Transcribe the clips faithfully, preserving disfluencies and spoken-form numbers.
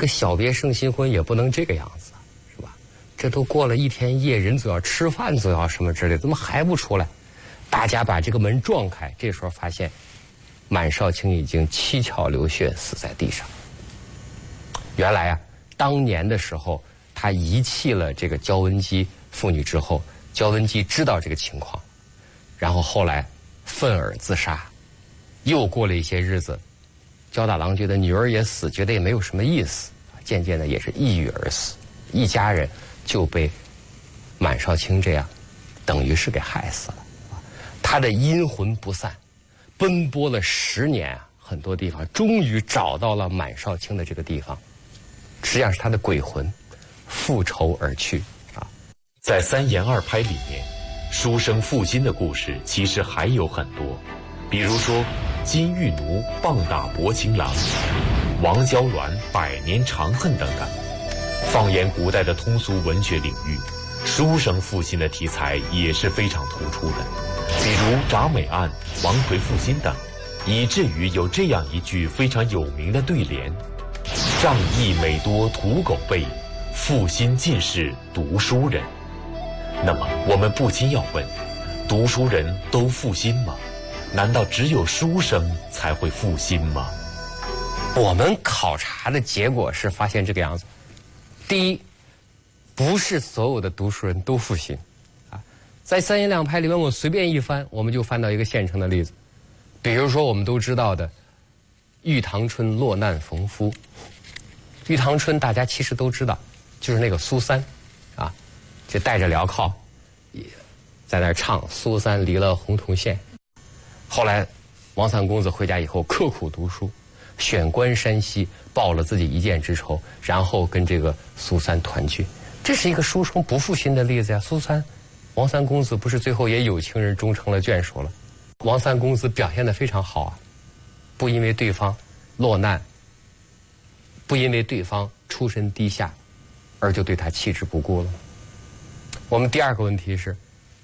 个小别胜新婚也不能这个样子，是吧？这都过了一天夜，人总要吃饭，总要什么之类的，怎么还不出来？大家把这个门撞开，这时候发现满少卿已经七窍流血，死在地上。原来啊，当年的时候，他遗弃了这个焦文姬妇女之后，焦文姬知道这个情况，然后后来愤而自杀。又过了一些日子，焦大郎觉得女儿也死，觉得也没有什么意思，渐渐的也是抑郁而死，一家人就被满少卿这样，等于是给害死了。他的阴魂不散，奔波了十年啊，很多地方终于找到了满少卿的这个地方，实际上是他的鬼魂复仇而去啊。 在三言二拍里面，书生负心的故事其实还有很多，比如说金玉奴棒打薄情郎、王娇鸾百年长恨等等。放眼古代的通俗文学领域，书生负心的题材也是非常突出的，比如铡美案、王魁负心等，以至于有这样一句非常有名的对联：仗义每多屠狗辈，负心尽是读书人。那么我们不禁要问，读书人都负心吗？难道只有书生才会负心吗？ 我们考察的结果是发现这个样子：第一，不是所有的读书人都负心啊。在三言两拍里面，我随便一翻，我们就翻到一个现成的例子，比如说我们都知道的玉堂春落难逢夫。玉堂春大家其实都知道，就是那个苏三啊，就带着镣铐在那儿唱苏三离了洪洞县。后来王三公子回家以后刻苦读书，选关山西，报了自己一箭之仇，然后跟这个苏三团聚。这是一个书生不负心的例子呀。苏三王三公子不是最后也有情人终成了眷属了？王三公子表现得非常好啊，不因为对方落难，不因为对方出身低下，而就对他弃之不顾了。我们第二个问题是，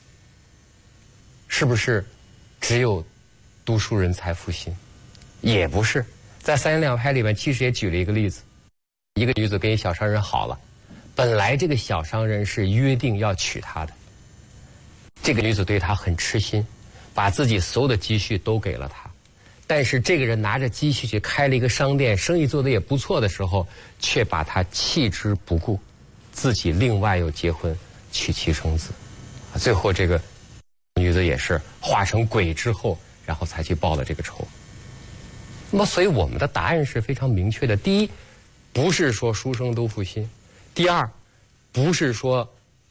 是不是只有读书人才负心？也不是。在三言两拍里面其实也举了一个例子，一个女子跟一小商人好了，本来这个小商人是约定要娶她的，这个女子对他很痴心，把自己所有的积蓄都给了他，但是这个人拿着积蓄去开了一个商店，生意做得也不错的时候，却把他弃之不顾，自己另外又结婚娶妻生子，最后这个女子也是化成鬼之后，然后才去报了这个仇。那么所以我们的答案是非常明确的：第一，不是说书生都负心；第二，不是说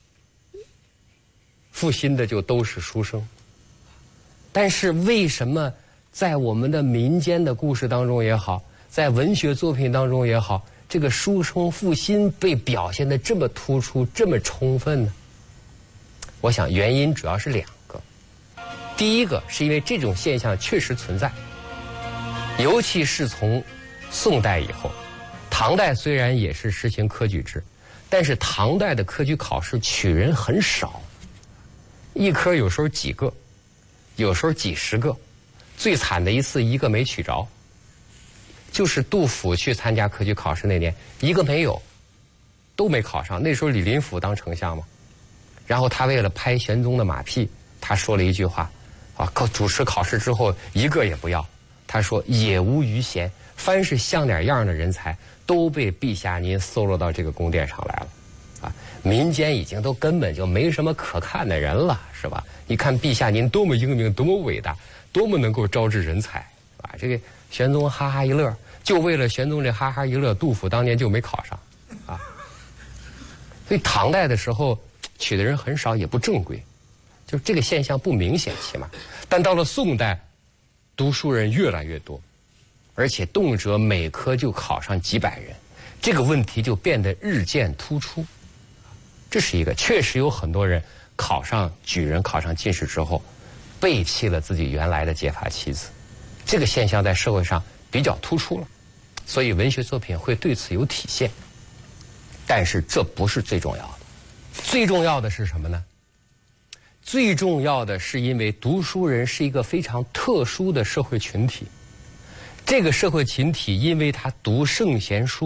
负心的就都是书生。但是为什么在我们的民间的故事当中也好，在文学作品当中也好，这个书生负心被表现得这么突出，这么充分呢？我想原因主要是两个。第一个是因为这种现象确实存在，尤其是从宋代以后。唐代虽然也是实行科举制，但是唐代的科举考试取人很少，一科有时候几个，有时候几十个，最惨的一次一个没取着。就是杜甫去参加科举考试那年，一个没有，都没考上。那时候李林甫当丞相嘛，然后他为了拍玄宗的马屁，他说了一句话啊，主持考试之后一个也不要。他说也无余贤，凡是像点样的人才都被陛下您搜罗到这个宫殿上来了啊，民间已经都根本就没什么可看的人了，是吧？你看陛下您多么英明，多么伟大，多么能够招致人才啊！这个玄宗哈哈一乐，就为了玄宗这哈哈一乐，杜甫当年就没考上啊。所以唐代的时候娶的人很少，也不正规，就这个现象不明显，起码。但到了宋代，读书人越来越多，而且动辄每科就考上几百人，这个问题就变得日渐突出。这是一个，确实有很多人考上举人、考上进士之后，背弃了自己原来的结发妻子，这个现象在社会上比较突出了，所以文学作品会对此有体现。但是这不是最重要的，最重要的是什么呢？最重要的是因为读书人是一个非常特殊的社会群体，这个社会群体因为他读圣贤书